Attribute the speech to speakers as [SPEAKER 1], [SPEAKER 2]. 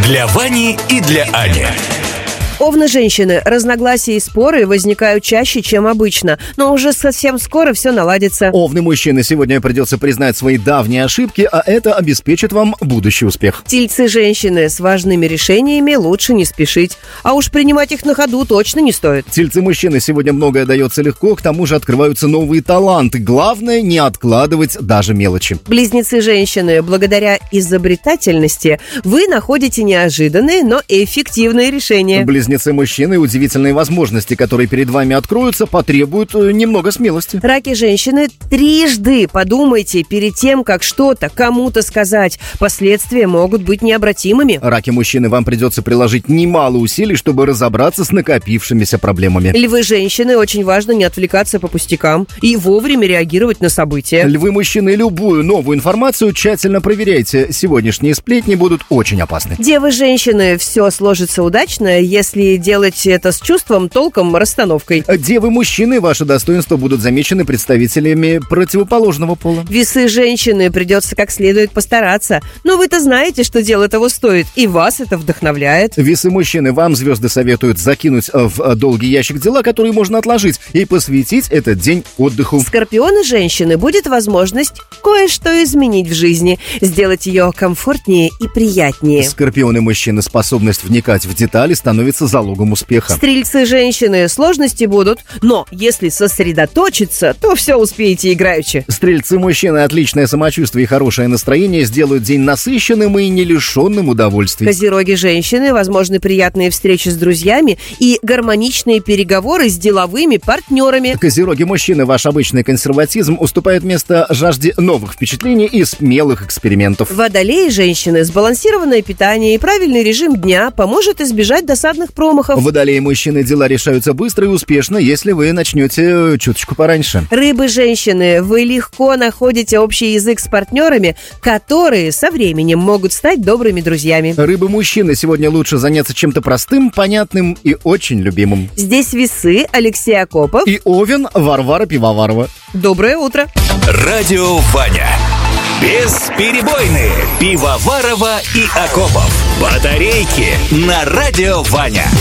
[SPEAKER 1] Для Вани и для Ани.
[SPEAKER 2] Овны-женщины, разногласия и споры возникают чаще, чем обычно, но уже совсем скоро все наладится.
[SPEAKER 3] Овны-мужчины, сегодня придется признать свои давние ошибки, а это обеспечит вам будущий успех.
[SPEAKER 2] Тельцы-женщины, с важными решениями лучше не спешить, а уж принимать их на ходу точно не стоит.
[SPEAKER 3] Тельцы-мужчины, сегодня многое дается легко, к тому же открываются новые таланты. Главное, не откладывать даже мелочи.
[SPEAKER 2] Близнецы-женщины, благодаря изобретательности вы находите неожиданные, но эффективные решения.
[SPEAKER 3] Близнецы-мужчины, удивительные возможности, которые перед вами откроются, потребуют немного смелости.
[SPEAKER 2] Раки-женщины, трижды подумайте перед тем, как что-то кому-то сказать. Последствия могут быть необратимыми.
[SPEAKER 3] Раки-мужчины, вам придется приложить немало усилий, чтобы разобраться с накопившимися проблемами.
[SPEAKER 2] Львы-женщины, очень важно не отвлекаться по пустякам и вовремя реагировать на события.
[SPEAKER 3] Львы-мужчины, любую новую информацию тщательно проверяйте. Сегодняшние сплетни будут очень опасны.
[SPEAKER 2] Девы-женщины, все сложится удачно, если делать это с чувством, толком, расстановкой.
[SPEAKER 3] Девы-мужчины, ваши достоинства будут замечены представителями противоположного пола.
[SPEAKER 2] Весы-женщины, придется как следует постараться. Но вы-то знаете, что дело того стоит, и вас это вдохновляет.
[SPEAKER 3] Весы-мужчины, вам звезды советуют закинуть в долгий ящик дела, которые можно отложить, и посвятить этот день отдыху.
[SPEAKER 2] Скорпионы-женщины, будет возможность кое-что изменить в жизни, сделать ее комфортнее и приятнее.
[SPEAKER 3] Скорпионы-мужчины, способность вникать в детали становится залогом успеха.
[SPEAKER 2] Стрельцы-женщины, сложности будут, но если сосредоточиться, то все успеете играючи.
[SPEAKER 3] Стрельцы-мужчины, отличное самочувствие и хорошее настроение сделают день насыщенным и не лишенным удовольствий.
[SPEAKER 2] Козероги-женщины, возможны приятные встречи с друзьями и гармоничные переговоры с деловыми партнерами.
[SPEAKER 3] Козероги-мужчины, ваш обычный консерватизм уступает место жажде новых впечатлений и смелых экспериментов.
[SPEAKER 2] Водолеи-женщины, сбалансированное питание и правильный режим дня поможет избежать досадных промахов.
[SPEAKER 3] Водолеи-мужчины, дела решаются быстро и успешно, если вы начнете чуточку пораньше.
[SPEAKER 2] Рыбы-женщины, вы легко находите общий язык с партнерами, которые со временем могут стать добрыми друзьями.
[SPEAKER 3] Рыбы-мужчины, сегодня лучше заняться чем-то простым, понятным и очень любимым.
[SPEAKER 2] Здесь весы, Алексей Акопов
[SPEAKER 3] и Овен, Варвара Пивоварова.
[SPEAKER 2] Доброе утро.
[SPEAKER 1] Радио Ваня. Бесперебойные Пивоварова и Акопов. Батарейки на Радио Ваня.